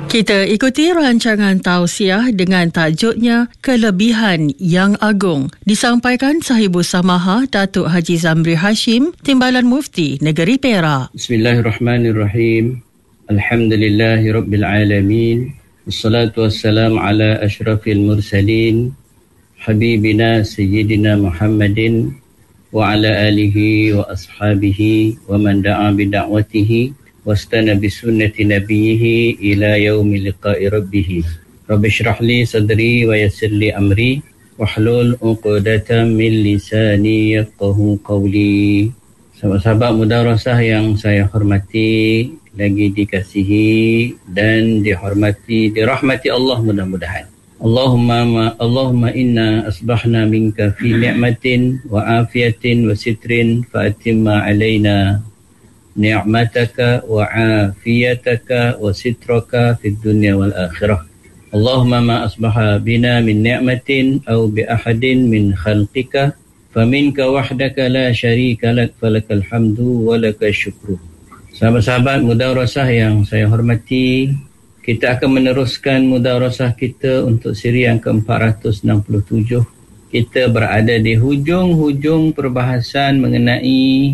Kita ikuti rancangan tausiah dengan tajuknya Kelebihan yang Agung. Disampaikan Sahibu Samaha Datuk Haji Zamri Hashim, Timbalan Mufti Negeri Perak. Bismillahirrahmanirrahim. Alhamdulillahirabbil alamin. Wassalatu wassalamu ala asyrafil mursalin habibina sayyidina Muhammadin wa ala alihi wa ashabihi wa man da'a bi da'watihi wastana bi sunnati nabiyhi ila yaumi liqa'i rabbih. Rabbi shrah li sadri wa yassir li amri wahlul 'uqdatam min lisani yafqahu qawli. Sahabat-sahabat mudarasah yang saya hormati, lagi dikasihi dan dihormati, dirahmati Allah mudah-mudahan. Allahumma inna asbahna minka fi ni'matin wa afiyatin wa sitrin fa atimma alaina ni'mataka wa afiyataka wa sitraka fid dunya wal akhirah. Allahumma ma asbaha bina min ni'matin aw bi ahadin min khalqika faminka wahdaka la syarika lak falakal hamdu wa lakal syukru. Sahabat-sahabat mudarasah yang saya hormati, kita akan meneruskan mudarasah kita untuk siri yang ke-467. Kita berada di hujung-hujung perbahasan mengenai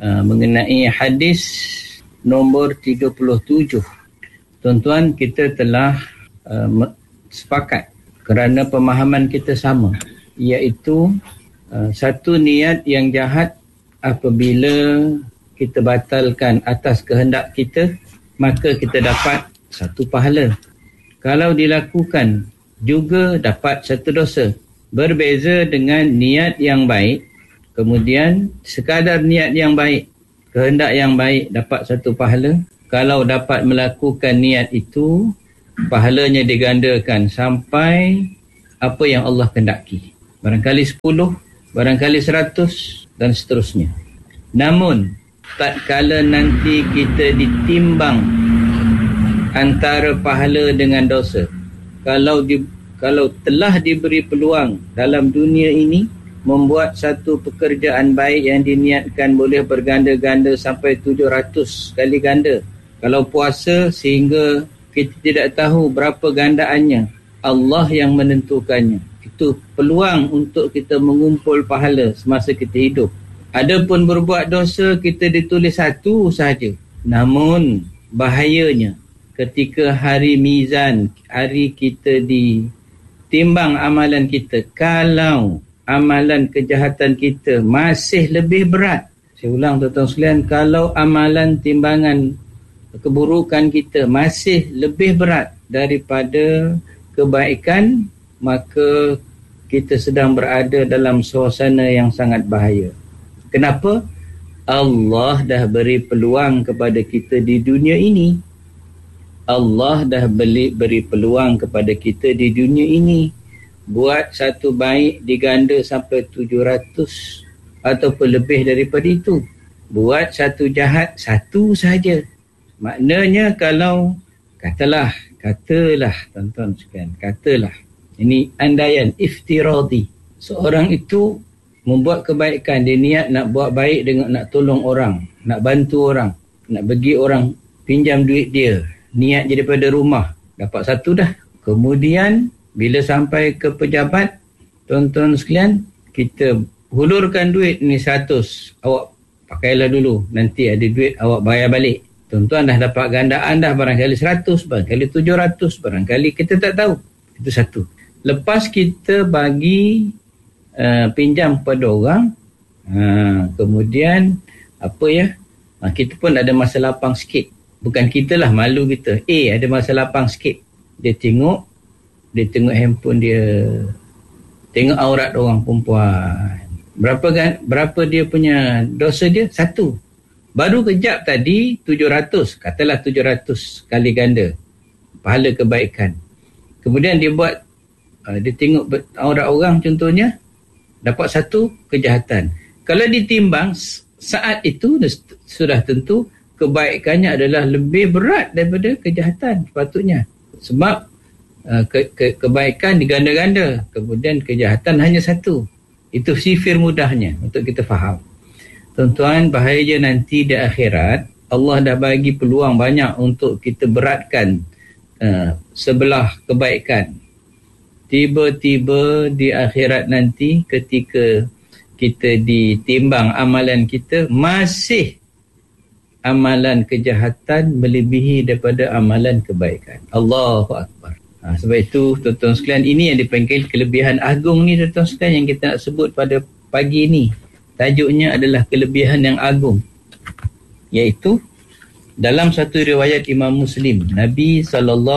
hadis nombor 37. Tuan-tuan, kita telah sepakat kerana pemahaman kita sama, iaitu satu niat yang jahat apabila kita batalkan atas kehendak kita, maka kita dapat satu pahala. Kalau dilakukan juga dapat satu dosa. Berbeza dengan niat yang baik, kemudian sekadar niat yang baik, kehendak yang baik dapat satu pahala. Kalau dapat melakukan niat itu, pahalanya digandakan sampai apa yang Allah kehendaki. Barangkali 10, barangkali 100 dan seterusnya. Namun, tatkala nanti kita ditimbang antara pahala dengan dosa, kalau telah diberi peluang dalam dunia ini membuat satu pekerjaan baik yang diniatkan boleh berganda-ganda sampai 700 kali ganda. Kalau puasa sehingga kita tidak tahu berapa gandaannya, Allah yang menentukannya. Itu peluang untuk kita mengumpul pahala semasa kita hidup. Adapun berbuat dosa, kita ditulis satu sahaja. Namun bahayanya ketika hari mizan, hari kita ditimbang amalan kita, kalau amalan kejahatan kita masih lebih berat. Saya ulang tuan-tuan sekalian, kalau amalan timbangan keburukan kita masih lebih berat daripada kebaikan, maka kita sedang berada dalam suasana yang sangat bahaya. Kenapa? Allah dah beri peluang kepada kita di dunia ini. Allah dah beri peluang kepada kita di dunia ini. Buat satu baik diganda sampai 700 ataupun lebih daripada itu. Buat satu jahat satu saja. Maknanya kalau katalah tuan-tuan sekalian, katalah ini andaian iftiradi, seorang itu membuat kebaikan, dia niat nak buat baik dengan nak tolong orang, nak bantu orang, nak bagi orang pinjam duit dia, niat je daripada rumah, dapat satu dah. Kemudian bila sampai ke pejabat, tuan-tuan sekalian, kita hulurkan duit ni 100, awak pakailah dulu, nanti ada duit awak bayar balik. Tuan-tuan dah dapat gandaan dah, barangkali 100, barangkali 700, barangkali kita tak tahu. Itu satu. Lepas kita bagi pinjam kepada orang, kemudian kita pun ada masa lapang sikit. Bukan kita lah, malu kita. Ada masa lapang sikit. Dia tengok handphone dia, tengok aurat orang perempuan. Berapa dia punya dosa dia? 1. Baru kejap tadi 700, katalah 700 kali ganda pahala kebaikan. Kemudian dia buat, dia tengok aurat orang contohnya, dapat satu kejahatan. Kalau ditimbang saat itu sudah tentu kebaikannya adalah lebih berat daripada kejahatan sepatutnya. Sebab kebaikan diganda-ganda, kemudian kejahatan hanya satu. Itu sifir mudahnya untuk kita faham. Tuan-tuan, bahaya nanti di akhirat, Allah dah bagi peluang banyak untuk kita beratkan sebelah kebaikan. Tiba-tiba di akhirat nanti ketika kita ditimbang amalan kita, masih amalan kejahatan melebihi daripada amalan kebaikan. Allahu Akbar. Sebab itu tuan-tuan sekalian, ini yang dipanggil kelebihan agung ni tuan-tuan sekalian, yang kita nak sebut pada pagi ni. Tajuknya adalah kelebihan yang agung, iaitu dalam satu riwayat Imam Muslim, Nabi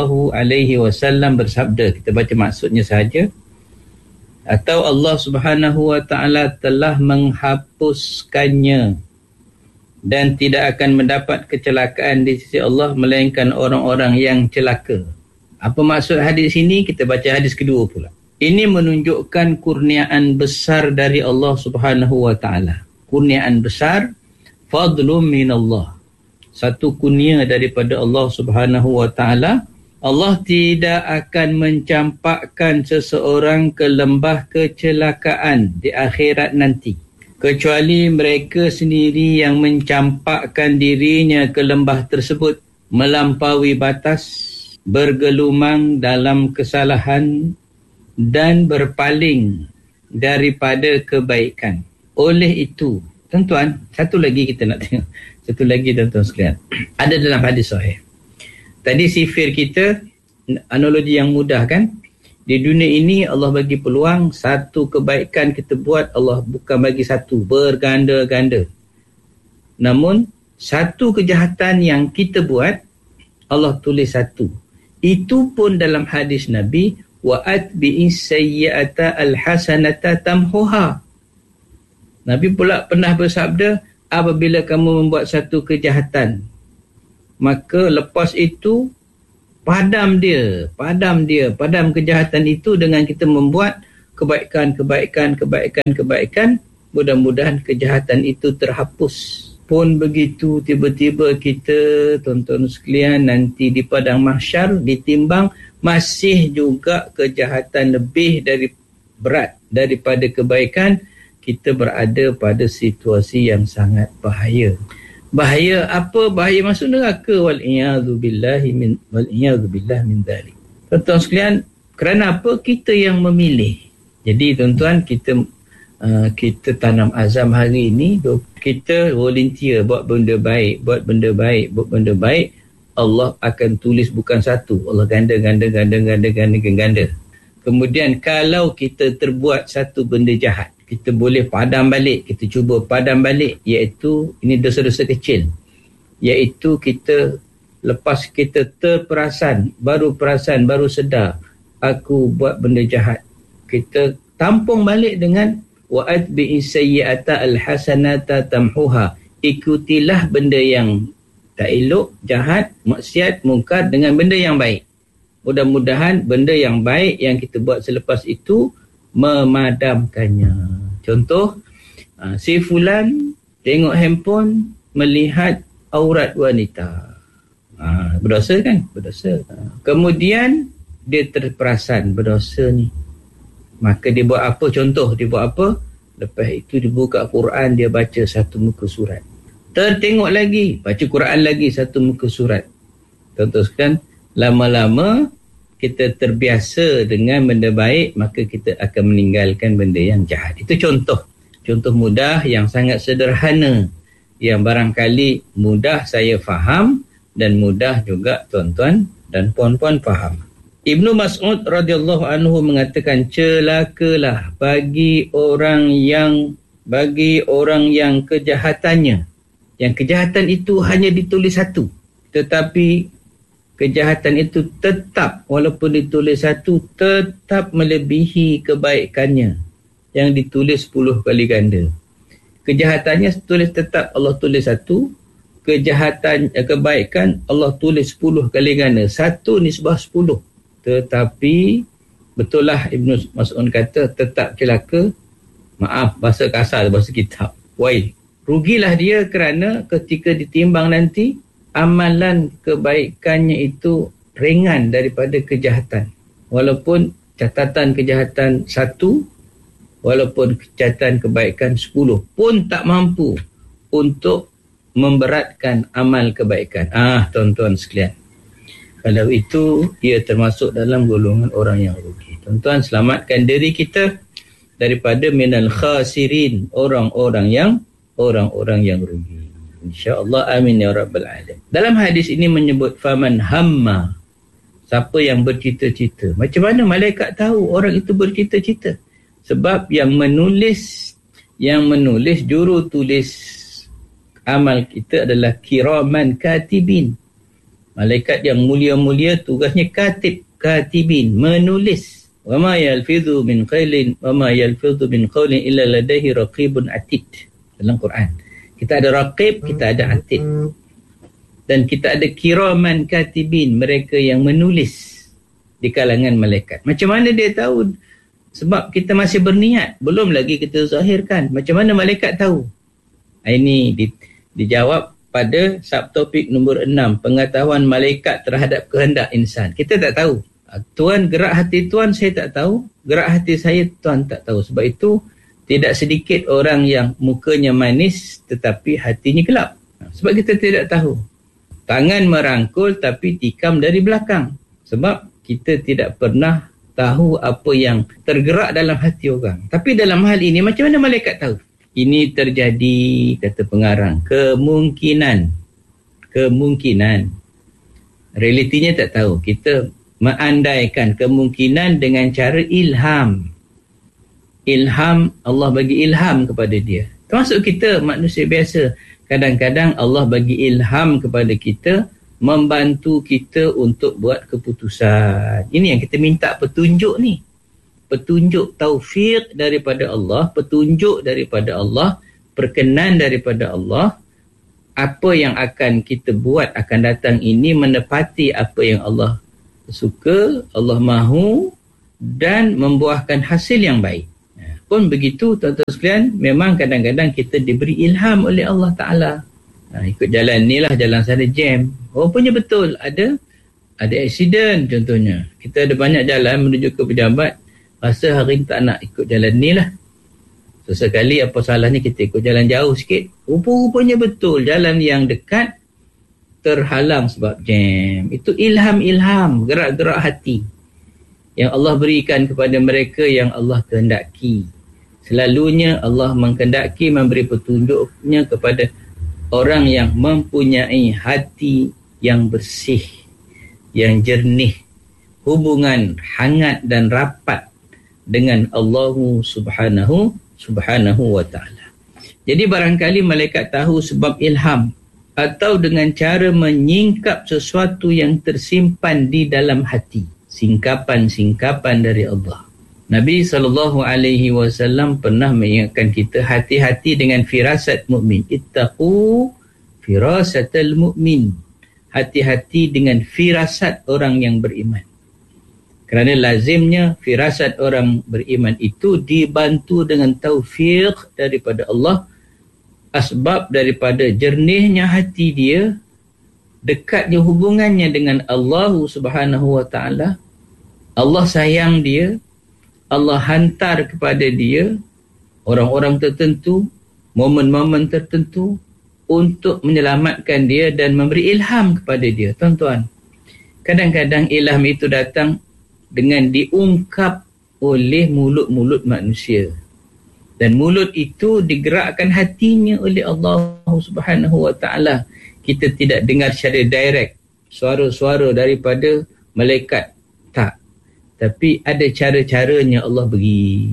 SAW bersabda, kita baca maksudnya sahaja, atau Allah Subhanahu Wa Taala telah menghapuskannya dan tidak akan mendapat kecelakaan di sisi Allah melainkan orang-orang yang celaka. Apa maksud hadis ini? Kita baca hadis kedua pula. Ini menunjukkan kurniaan besar dari Allah Subhanahu Wa Taala. Kurniaan besar, fadlun minallah. Satu kurnia daripada Allah Subhanahu Wa Taala. Allah tidak akan mencampakkan seseorang ke lembah kecelakaan di akhirat nanti, kecuali mereka sendiri yang mencampakkan dirinya ke lembah tersebut, melampaui batas, bergelumang dalam kesalahan dan berpaling daripada kebaikan. Oleh itu, tuan-tuan, satu lagi kita nak tengok. Satu lagi tuan-tuan sekalian. Ada dalam hadis sahih. Tadi sifir kita, analogi yang mudah kan? Di dunia ini Allah bagi peluang, satu kebaikan kita buat, Allah bukan bagi satu, berganda-ganda. Namun, satu kejahatan yang kita buat, Allah tulis satu. Itu pun dalam hadis Nabi, وَأَتْبِئِسْ سَيِّئَةَ الْحَسَنَةَ تَمْحُهَا. Nabi pula pernah bersabda, apabila kamu membuat satu kejahatan, maka lepas itu padam kejahatan itu dengan kita membuat kebaikan. Mudah-mudahan kejahatan itu terhapus. Pun begitu, tiba-tiba kita, tuan-tuan sekalian, nanti di padang mahsyar ditimbang, masih juga kejahatan lebih berat daripada kebaikan. Kita berada pada situasi yang sangat bahaya. Bahaya apa? Bahaya masuk neraka. Wal'iyadzubillah min dhalik. Tuan-tuan sekalian, kerana apa? Kita yang memilih. Jadi tuan-tuan, kita tanam azam hari ini, kita volunteer buat benda baik. Allah akan tulis bukan satu, Allah ganda. Kemudian kalau kita terbuat satu benda jahat, kita boleh padam balik, kita cuba padam balik, iaitu ini dosa-dosa kecil, iaitu kita lepas kita baru sedar aku buat benda jahat, kita tampung balik dengan wa'atbi'is sayyi'ata alhasanata tamhuha. Ikutilah benda yang tak elok, jahat, maksiat, mungkar dengan benda yang baik. Mudah-mudahan benda yang baik yang kita buat selepas itu memadamkannya. Contoh, si fulan tengok handphone, melihat aurat wanita. Berdosa kan? Berdosa. Kemudian dia terperasan berdosa ni. Maka dia buat apa? Contoh, dia buat apa? Lepas itu dia buka Quran, dia baca satu muka surat. Tertengok lagi, baca Quran lagi satu muka surat. Contohkan, lama-lama kita terbiasa dengan benda baik, maka kita akan meninggalkan benda yang jahat. Itu contoh mudah yang sangat sederhana, yang barangkali mudah saya faham dan mudah juga tuan-tuan dan puan-puan faham. Ibnu Mas'ud radhiyallahu anhu mengatakan, celakalah bagi orang yang kejahatannya, yang kejahatan itu hanya ditulis satu, tetapi kejahatan itu tetap, walaupun ditulis satu, tetap melebihi kebaikannya yang ditulis 10 kali ganda. Kejahatannya tulis tetap, Allah tulis satu. Kebaikan Allah tulis 10 kali ganda. Satu nisbah 10. Tetapi betul lah Ibnu Mas'ud kata, tetap celaka. Maaf, bahasa kasar, bahasa kitab. Rugilah dia kerana ketika ditimbang nanti, amalan kebaikannya itu ringan daripada kejahatan. Walaupun catatan kejahatan 1, walaupun catatan kebaikan 10, pun tak mampu untuk memberatkan amal kebaikan. Tuan-tuan sekalian. Kalau itu, ia termasuk dalam golongan orang yang rugi. Tuan-tuan, selamatkan diri kita daripada minal khasirin, orang-orang yang rugi. InsyaAllah, amin ya rabbal alamin. Dalam hadis ini menyebut faman hamma, siapa yang bercita-cita. Macam mana malaikat tahu orang itu bercita-cita? Sebab yang menulis juru tulis amal kita adalah kiraman katibin. Malaikat yang mulia-mulia tugasnya katibin, menulis. Wa ma yalfidhu min qawlin illa ladaihi raqibun atid. Dalam Quran kita ada raqib, kita ada atid, dan kita ada kiraman katibin, mereka yang menulis di kalangan malaikat. Macam mana dia tahu? Sebab kita masih berniat, belum lagi kita zahirkan. Macam mana malaikat tahu? Ini dijawab pada subtopik nombor 6, pengetahuan malaikat terhadap kehendak insan. Kita tak tahu. Tuan gerak hati Tuan, saya tak tahu. Gerak hati saya, Tuan tak tahu. Sebab itu tidak sedikit orang yang mukanya manis tetapi hatinya gelap. Sebab kita tidak tahu. Tangan merangkul tapi tikam dari belakang. Sebab kita tidak pernah tahu apa yang tergerak dalam hati orang. Tapi dalam hal ini, macam mana malaikat tahu? Ini terjadi, kata pengarang, kemungkinan. Realitinya tak tahu. Kita mengandaikan kemungkinan dengan cara ilham. Allah bagi ilham kepada dia. Termasuk kita manusia biasa. Kadang-kadang Allah bagi ilham kepada kita, membantu kita untuk buat keputusan. Ini yang kita minta petunjuk ni. Petunjuk taufiq daripada Allah, petunjuk daripada Allah, perkenan daripada Allah. Apa yang akan kita buat akan datang ini menepati apa yang Allah suka, Allah mahu, dan membuahkan hasil yang baik. Pun begitu, tuan-tuan sekalian, memang kadang-kadang kita diberi ilham oleh Allah Ta'ala. Ikut jalan ni lah, jalan sana jam. Rupanya betul, ada aksiden contohnya. Kita ada banyak jalan menuju ke pejabat, rasa hari ni tak nak ikut jalan ni lah. Sesekali apa salahnya kita ikut jalan jauh sikit. Rupanya betul, jalan yang dekat terhalang sebab jam. Itu ilham, gerak-gerak hati yang Allah berikan kepada mereka yang Allah kehendaki. Selalunya Allah menghendaki memberi petunjuknya kepada orang yang mempunyai hati yang bersih, yang jernih, hubungan hangat dan rapat dengan Allah subhanahu wa ta'ala. Jadi barangkali malaikat tahu sebab ilham atau dengan cara menyingkap sesuatu yang tersimpan di dalam hati. Singkapan-singkapan dari Allah. Nabi SAW pernah mengingatkan kita, hati-hati dengan firasat mukmin. Ittaqu firasatal mu'min. Hati-hati dengan firasat orang yang beriman. Kerana lazimnya firasat orang beriman itu dibantu dengan taufiq daripada Allah. Asbab daripada jernihnya hati dia, dekatnya hubungannya dengan Allah subhanahu wa ta'ala. Allah sayang dia. Allah hantar kepada dia orang-orang tertentu, momen-momen tertentu untuk menyelamatkan dia dan memberi ilham kepada dia. Tuan-tuan, kadang-kadang ilham itu datang dengan diungkap oleh mulut-mulut manusia. Dan mulut itu digerakkan hatinya oleh Allah subhanahu wa ta'ala. Kita tidak dengar secara direct suara-suara daripada malaikat. Tak. Tapi ada cara-caranya Allah beri.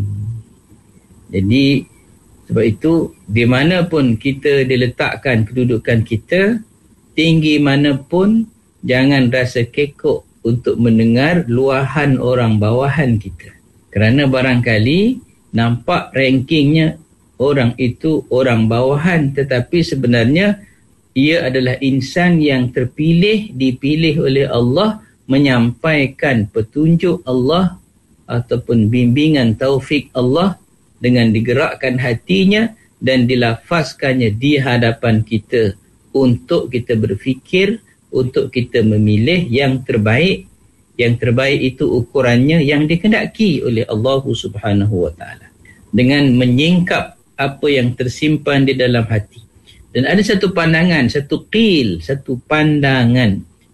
Jadi, sebab itu, di mana pun kita diletakkan kedudukan kita, tinggi mana pun, jangan rasa kekok untuk mendengar luahan orang bawahan kita. Kerana barangkali, nampak rankingnya orang itu orang bawahan, tetapi sebenarnya ia adalah insan yang terpilih, dipilih oleh Allah, menyampaikan petunjuk Allah ataupun bimbingan taufik Allah dengan digerakkan hatinya dan dilafazkannya di hadapan kita untuk kita berfikir, untuk kita memilih yang terbaik. Yang terbaik itu ukurannya yang dikehendaki oleh Allah subhanahu wa ta'ala. Dengan menyingkap apa yang tersimpan di dalam hati. Dan ada satu pandangan, satu qil, satu pandangan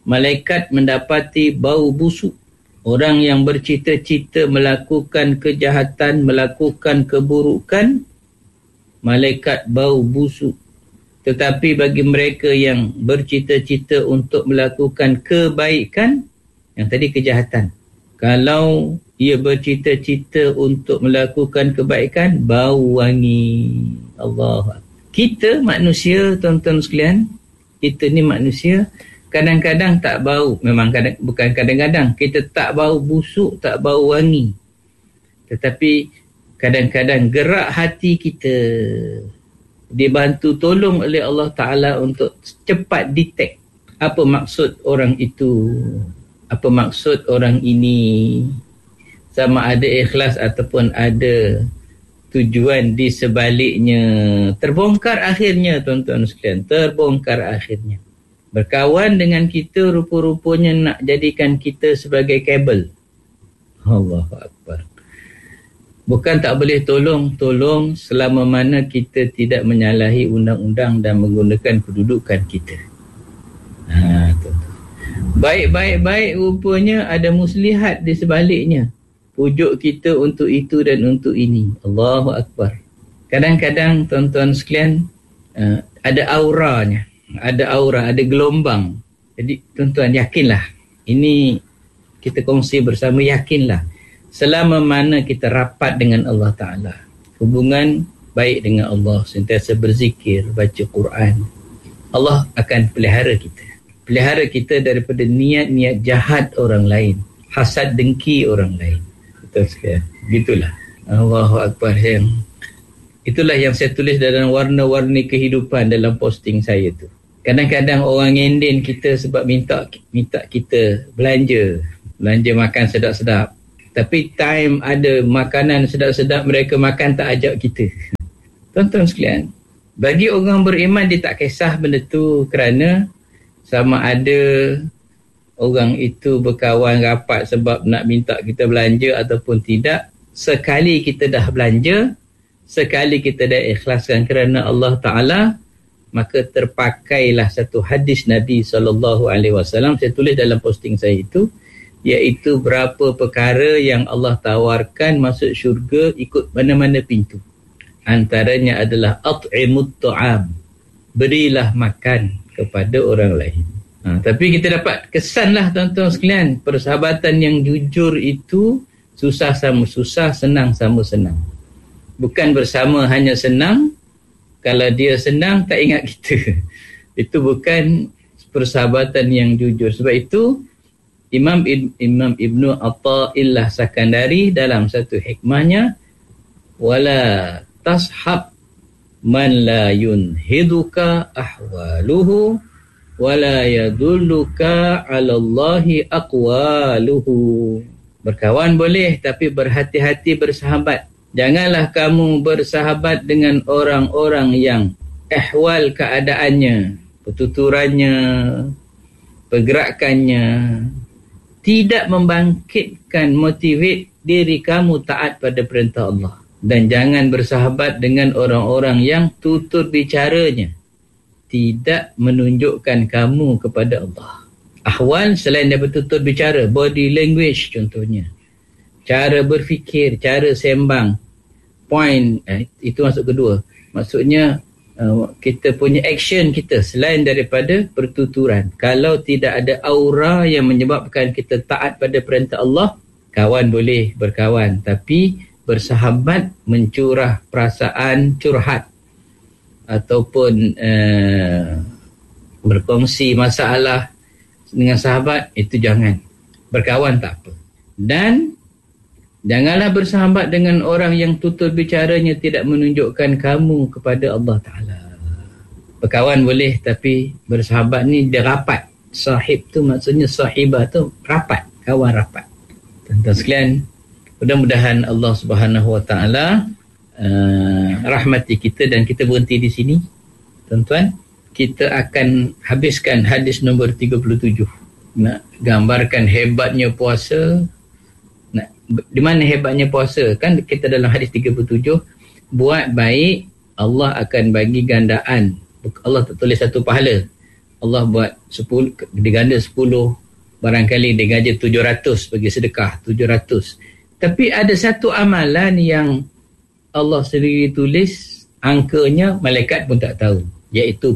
malaikat mendapati bau busuk. Orang yang bercita-cita melakukan kejahatan, melakukan keburukan, malaikat bau busuk. Tetapi bagi mereka yang bercita-cita untuk melakukan kebaikan, yang tadi kejahatan, kalau ia bercita-cita untuk melakukan kebaikan, bau wangi. Allah. Kita manusia, tuan-tuan sekalian, kita ni manusia, kadang-kadang tak bau. Memang bukan kadang-kadang. Kita tak bau busuk, tak bau wangi. Tetapi kadang-kadang gerak hati kita dibantu tolong oleh Allah Ta'ala untuk cepat detect apa maksud orang itu, apa maksud orang ini, sama ada ikhlas ataupun ada tujuan di sebaliknya. Terbongkar akhirnya, tuan-tuan sekalian, terbongkar akhirnya. Berkawan dengan kita rupa-rupanya nak jadikan kita sebagai kabel. Allahu Akbar. Bukan tak boleh tolong selama mana kita tidak menyalahi undang-undang dan menggunakan kedudukan kita. Baik-baik rupanya ada muslihat di sebaliknya. Pujuk kita untuk itu dan untuk ini. Allahu Akbar. Kadang-kadang tuan-tuan sekalian, ada auranya. Ada aura, ada gelombang. Jadi tuan-tuan yakinlah. Ini kita kongsi bersama, yakinlah. Selama mana kita rapat dengan Allah Ta'ala, hubungan baik dengan Allah, sentiasa berzikir, baca Quran, Allah akan pelihara kita. Pelihara kita daripada niat-niat jahat orang lain, hasad dengki orang lain. Betul sekali. Begitulah. Allahu Akbar. Itulah yang saya tulis dalam warna-warni kehidupan dalam posting saya tu. Kadang-kadang orang ngenden kita sebab minta kita belanja makan sedap-sedap. Tapi time ada makanan sedap-sedap, mereka makan tak ajak kita. Tuan-tuan sekalian, bagi orang beriman dia tak kisah benda tu, kerana sama ada orang itu berkawan rapat sebab nak minta kita belanja ataupun tidak. Sekali kita dah belanja, sekali kita dah ikhlaskan kerana Allah Ta'ala, maka terpakailah satu hadis Nabi SAW. Saya tulis dalam posting saya itu, iaitu berapa perkara yang Allah tawarkan masuk syurga ikut mana-mana pintu. Antaranya adalah at'imut ta'am, berilah makan kepada orang lain. Tapi kita dapat kesanlah tuan-tuan sekalian, persahabatan yang jujur itu susah sama susah, senang sama senang. Bukan bersama hanya senang, kalau dia senang tak ingat kita. Itu bukan persahabatan yang jujur. Sebab itu Imam Ibnu Atha'illah Sakandari dalam satu hikmahnya, wala tashab man la yunhiduka ahwaluhu wala yadulluka 'ala Allahi aqwaluhu. Berkawan boleh, tapi berhati-hati bersahabat. Janganlah kamu bersahabat dengan orang-orang yang ahwal keadaannya, pertuturannya, pergerakannya tidak membangkitkan motivate diri kamu taat pada perintah Allah. Dan jangan bersahabat dengan orang-orang yang tutur bicaranya tidak menunjukkan kamu kepada Allah. Ahwal selain daripada tutur bicara, body language contohnya, cara berfikir, cara sembang, point, itu masuk kedua. Maksudnya kita punya action kita selain daripada pertuturan. Kalau tidak ada aura yang menyebabkan kita taat pada perintah Allah, kawan boleh berkawan, tapi bersahabat mencurah perasaan curhat ataupun berkongsi masalah dengan sahabat, itu jangan. Berkawan tak apa. Dan janganlah bersahabat dengan orang yang tutur bicaranya tidak menunjukkan kamu kepada Allah Ta'ala. Berkawan boleh, tapi bersahabat ni dia rapat. Sahib tu maksudnya sahibah tu rapat, kawan rapat. Tuan-tuan sekalian, mudah-mudahan Allah Subhanahu Wa Ta'ala rahmati kita dan kita berhenti di sini. Tuan-tuan, kita akan habiskan hadis nombor 37. Nak gambarkan hebatnya puasa. Di mana hebatnya puasa? Kan kita dalam hadis 37, buat baik Allah akan bagi gandaan. Allah tak tulis satu pahala, Allah buat 10, diganda 10, barangkali digaji 700 bagi sedekah 700. Tapi ada satu amalan yang Allah sendiri tulis angkanya, malaikat pun tak tahu, iaitu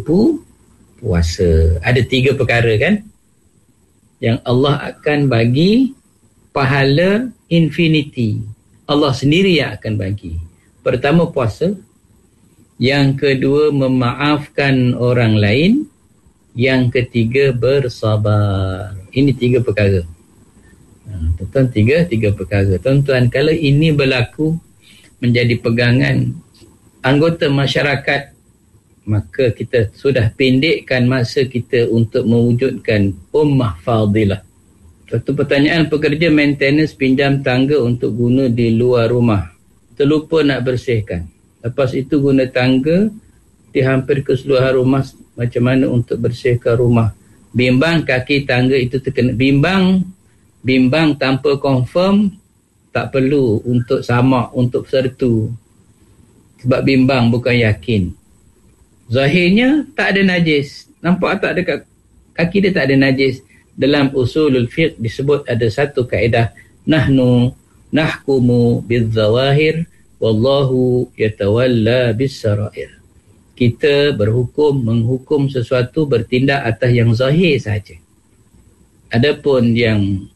puasa. Ada 3 perkara kan yang Allah akan bagi pahala infinity. Allah sendiri yang akan bagi. Pertama, puasa. Yang kedua, memaafkan orang lain. Yang ketiga, bersabar. Ini 3 perkara. Tuan-tuan, tiga perkara. Tuan-tuan, kalau ini berlaku menjadi pegangan anggota masyarakat, maka kita sudah pendekkan masa kita untuk mewujudkan ummah fadilah. Satu pertanyaan, pekerja maintenance pinjam tangga untuk guna di luar rumah, terlupa nak bersihkan. Lepas itu guna tangga di hampir keseluruhan rumah. Macam mana untuk bersihkan rumah? Bimbang kaki tangga itu terkena. Bimbang tanpa confirm, tak perlu untuk samak, untuk sertu. Sebab bimbang bukan yakin. Zahirnya tak ada najis. Nampak tak dekat kaki dia tak ada najis. Dalam usulul fiqh disebut ada satu kaedah, nahnu nahkumu bizzawahir wallahu yatawalla bis-sarair. Kita menghukum sesuatu, bertindak atas yang zahir saja. Adapun yang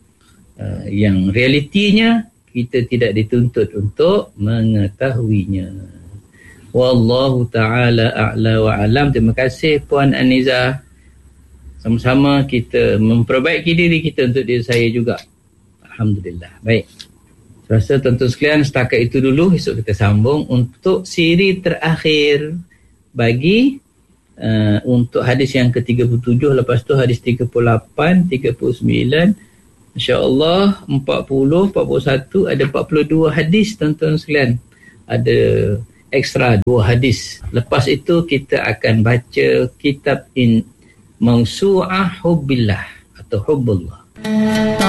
realitinya, kita tidak dituntut untuk mengetahuinya. Wallahu ta'ala a'la wa alam. Terima kasih Puan Anizah. Sama-sama kita memperbaiki diri kita untuk diri saya juga. Alhamdulillah. Baik. Saya rasa tuan-tuan sekalian, setakat itu dulu. Esok kita sambung untuk siri terakhir bagi untuk hadis yang ke-37. Lepas tu hadis 38, 39, insya-Allah 40, 41, ada 42 hadis tuan-tuan sekalian. Ada ekstra 2 hadis. Lepas itu kita akan baca kitab Mawsu'ah Hubbillah atau Hubbullah.